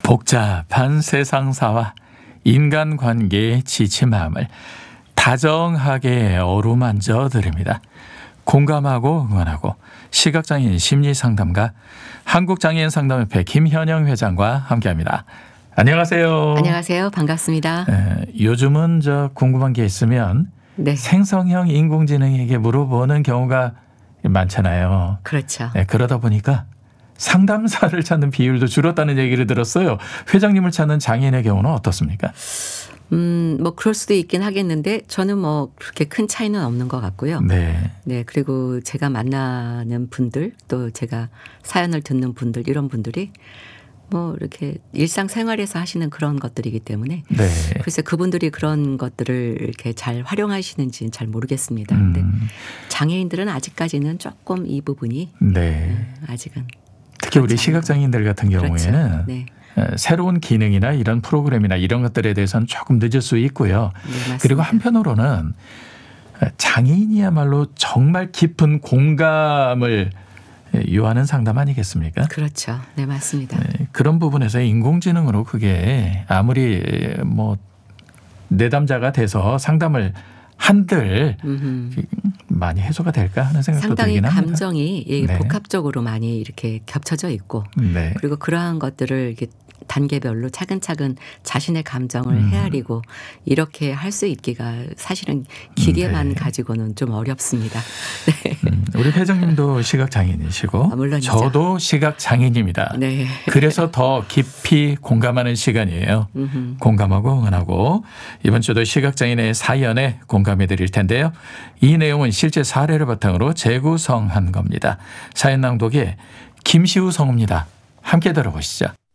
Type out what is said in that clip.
복잡한 세상사와 인간관계에 지친 마음을 다정하게 어루만져 드립니다. 공감하고 응원하고 시각장애인 심리상담가 한국장애인상담협회 김현영 회장과 함께합니다. 안녕하세요. 안녕하세요. 반갑습니다. 요즘은 궁금한 게 있으면 네. 생성형 인공지능에게 물어보는 경우가 많잖아요. 그렇죠. 그러다 보니까 상담사를 찾는 비율도 줄었다는 얘기를 들었어요. 회장님을 찾는 장애인의 경우는 어떻습니까? 뭐 그럴 수도 있긴 하겠는데 저는 뭐 그렇게 큰 차이는 없는 것 같고요. 네. 네. 그리고 제가 만나는 분들 또 제가 사연을 듣는 분들 이런 분들이 뭐 이렇게 일상생활에서 하시는 그런 것들이기 때문에 네. 글쎄 그분들이 그런 것들을 이렇게 잘 활용하시는지는 잘 모르겠습니다. 근데 장애인들은 아직까지는 조금 이 부분이 네. 아직은 특히 우리 그렇지 않은 시각장애인들 같은 경우에는 그렇죠. 네. 새로운 기능이나 이런 프로그램이나 이런 것들에 대해서는 조금 늦을 수 있고요. 네, 맞습니다. 그리고 한편으로는 장애인이야말로 정말 깊은 공감을 요하는 상담 아니겠습니까? 그렇죠. 네, 맞습니다. 그런 부분에서 인공지능으로 그게 아무리 뭐 내담자가 돼서 상담을 한들 많이 해소가 될까 하는 생각도 상당히 들긴 합니다. 감정이 네. 복합적으로 많이 이렇게 겹쳐져 있고 네. 그리고 그러한 것들을 이렇게 단계별로 차근차근 자신의 감정을 헤아리고 이렇게 할 수 있기가 사실은 기계만 네. 가지고는 좀 어렵습니다. 네. 우리 회장님도 시각장애인이시고 물론이죠. 저도 시각장애인입니다. 네. 그래서 더 깊이 공감하는 시간이에요. 공감하고 응원하고 이번 주도 시각장애인의 사연에 공감해 드릴 텐데요. 이 내용은 실제 사례를 바탕으로 재구성한 겁니다. 사연 낭독에 김시우 성우입니다. 함께 들어보시죠.